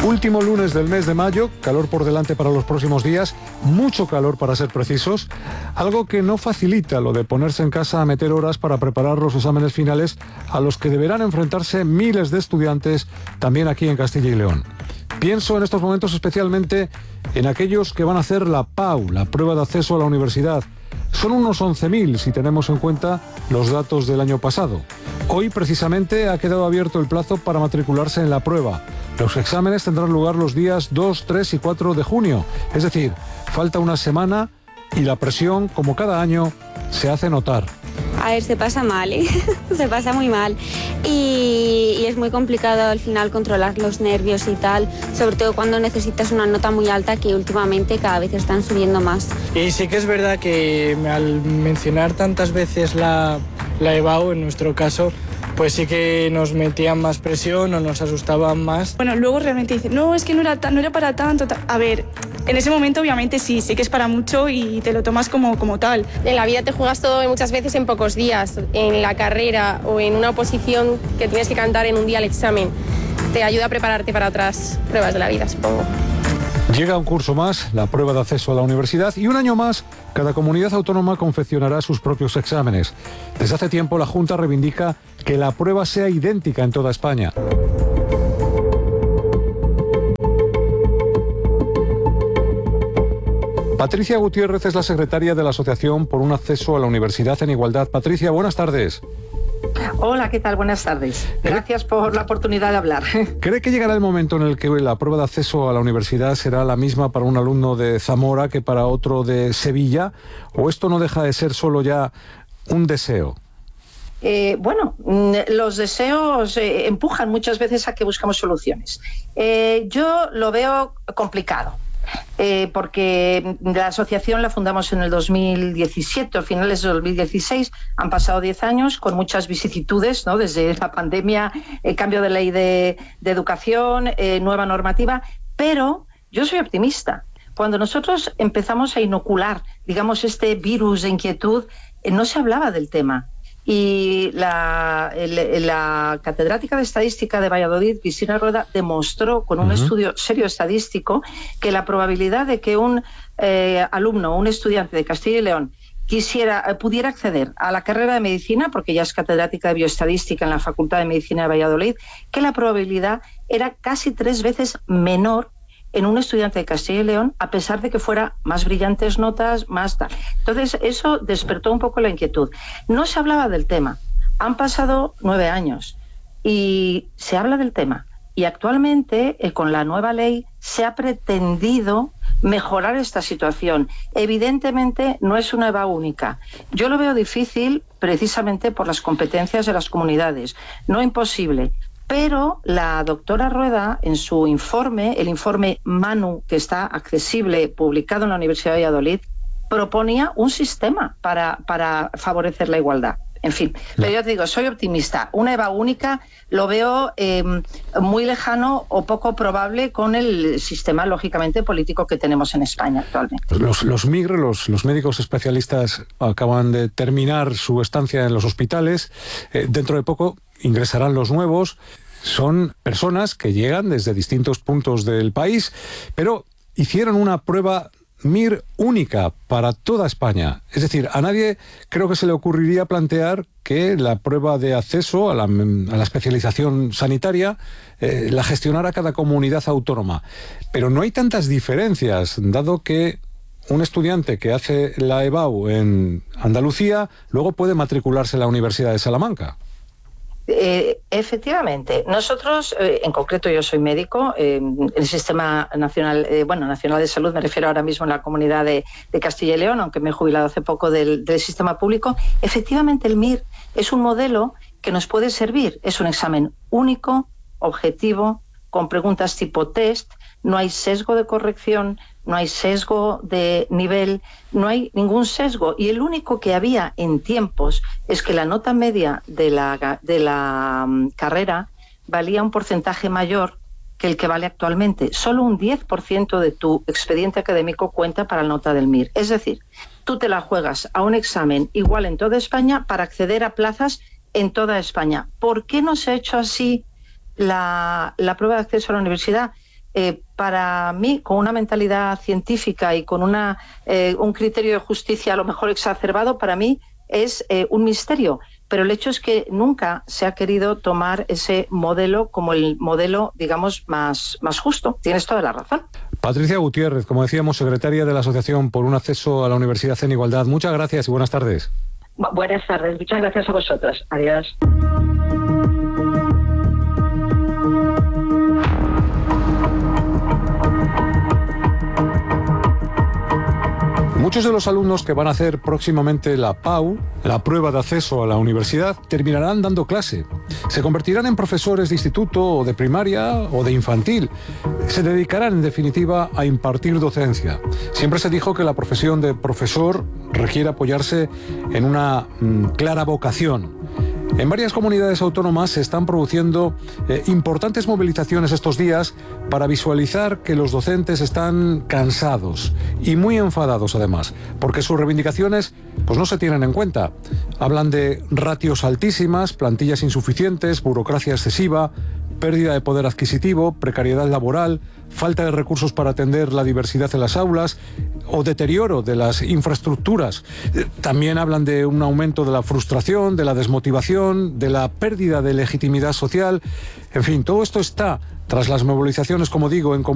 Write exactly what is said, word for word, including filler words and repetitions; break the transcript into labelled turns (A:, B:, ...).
A: Último lunes del mes de mayo, calor por delante para los próximos días, mucho calor para ser precisos, algo que no facilita lo de ponerse en casa a meter horas para preparar los exámenes finales a los que deberán enfrentarse miles de estudiantes también aquí en Castilla y León. Pienso en estos momentos especialmente en aquellos que van a hacer la P A U, la prueba de acceso a la universidad. Son unos once mil si tenemos en cuenta los datos del año pasado. Hoy precisamente ha quedado abierto el plazo para matricularse en la prueba. Los exámenes tendrán lugar los días dos, tres y cuatro de junio. Es decir, falta una semana y la presión, como cada año, se hace notar.
B: A ver, se pasa mal, ¿eh? Se pasa muy mal. Y, y es muy complicado al final controlar los nervios y tal, sobre todo cuando necesitas una nota muy alta que últimamente cada vez están subiendo más.
C: Y sí que es verdad que al mencionar tantas veces la, la E B A U, en nuestro caso, pues sí que nos metían más presión o nos asustaban más.
D: Bueno, luego realmente dicen, no, es que no era, ta- no era para tanto. Ta-". A ver, en ese momento obviamente sí, sí que es para mucho y te lo tomas como, como tal.
E: En la vida te juegas todo muchas veces en pocos días, en la carrera o en una oposición que tienes que cantar en un día al examen. Te ayuda a prepararte para otras pruebas de la vida, supongo.
A: Llega un curso más, la prueba de acceso a la universidad, y un año más, cada comunidad autónoma confeccionará sus propios exámenes. Desde hace tiempo la Junta reivindica que la prueba sea idéntica en toda España. Patricia Gutiérrez es la secretaria de la Asociación por un Acceso a la Universidad en Igualdad. Patricia, buenas tardes.
F: Hola, ¿qué tal? Buenas tardes. Gracias por la oportunidad de hablar.
A: ¿Cree que llegará el momento en el que la prueba de acceso a la universidad será la misma para un alumno de Zamora que para otro de Sevilla? ¿O esto no deja de ser solo ya un deseo?
F: Eh, bueno, los deseos eh, empujan muchas veces a que buscamos soluciones. Eh, yo lo veo complicado. Eh, porque la asociación la fundamos en el dos mil diecisiete, a finales de dos mil dieciséis, han pasado diez años con muchas vicisitudes, ¿no? Desde la pandemia, el cambio de ley de, de educación, eh, nueva normativa, pero yo soy optimista. Cuando nosotros empezamos a inocular, digamos, este virus de inquietud, eh, no se hablaba del tema. Y la, el, la catedrática de estadística de Valladolid, Cristina Rueda, demostró con un uh-huh. estudio serio estadístico que la probabilidad de que un eh, alumno, un estudiante de Castilla y León quisiera, eh, pudiera acceder a la carrera de medicina, porque ya es catedrática de bioestadística en la Facultad de Medicina de Valladolid, que la probabilidad era casi tres veces menor en un estudiante de Castilla y León, a pesar de que fuera más brillantes notas, más tal. Entonces, eso despertó un poco la inquietud. No se hablaba del tema. Han pasado nueve años y se habla del tema. Y actualmente, eh, con la nueva ley, se ha pretendido mejorar esta situación. Evidentemente, no es una E B A U única. Yo lo veo difícil precisamente por las competencias de las comunidades. No imposible. Pero la doctora Rueda, en su informe, el informe Manu, que está accesible, publicado en la Universidad de Valladolid, proponía un sistema para, para favorecer la igualdad. En fin, pero yo te digo, soy optimista. Una E B A U única lo veo eh, muy lejano o poco probable con el sistema, lógicamente, político que tenemos en España actualmente.
A: Los, los M I G R, los, los médicos especialistas, acaban de terminar su estancia en los hospitales. Eh, dentro de poco ingresarán los nuevos. Son personas que llegan desde distintos puntos del país, pero hicieron una prueba M I R única para toda España. Es decir, a nadie creo que se le ocurriría plantear que la prueba de acceso a la, a la especialización sanitaria eh, la gestionara cada comunidad autónoma. Pero no hay tantas diferencias, dado que un estudiante que hace la E B A U en Andalucía luego puede matricularse en la Universidad de Salamanca.
F: Eh, efectivamente, nosotros, eh, en concreto yo soy médico, eh, el Sistema Nacional, eh, bueno, Nacional de Salud, me refiero ahora mismo en la comunidad de, de Castilla y León, aunque me he jubilado hace poco del, del sistema público. Efectivamente, el M I R es un modelo que nos puede servir, es un examen único, objetivo, con preguntas tipo test, no hay sesgo de corrección, no hay sesgo de nivel, no hay ningún sesgo. Y el único que había en tiempos es que la nota media de la, de la um, carrera valía un porcentaje mayor que el que vale actualmente. Solo un diez por ciento de tu expediente académico cuenta para la nota del M I R. Es decir, tú te la juegas a un examen igual en toda España para acceder a plazas en toda España. ¿Por qué no se ha hecho así la, la prueba de acceso a la universidad? eh, para mí, con una mentalidad científica y con una, eh, un criterio de justicia a lo mejor exacerbado, para mí es eh, un misterio. Pero el hecho es que nunca se ha querido tomar ese modelo como el modelo, digamos, más, más justo. Tienes toda la razón.
A: Patricia Gutiérrez, como decíamos, secretaria de la Asociación por un Acceso a la Universidad en Igualdad. Muchas gracias y buenas tardes.
F: Buenas tardes. Muchas gracias a vosotros. Adiós.
A: Muchos de los alumnos que van a hacer próximamente la P A U, la prueba de acceso a la universidad, terminarán dando clase. Se convertirán en profesores de instituto o de primaria o de infantil. Se dedicarán, en definitiva, a impartir docencia. Siempre se dijo que la profesión de profesor requiere apoyarse en una mm, clara vocación. En varias comunidades autónomas se están produciendo eh, importantes movilizaciones estos días para visualizar que los docentes están cansados y muy enfadados además, porque sus reivindicaciones pues no se tienen en cuenta. Hablan de ratios altísimas, plantillas insuficientes, burocracia excesiva, pérdida de poder adquisitivo, precariedad laboral, falta de recursos para atender la diversidad en las aulas o deterioro de las infraestructuras. También hablan de un aumento de la frustración, de la desmotivación, de la pérdida de legitimidad social. En fin, todo esto está tras las movilizaciones, como digo, en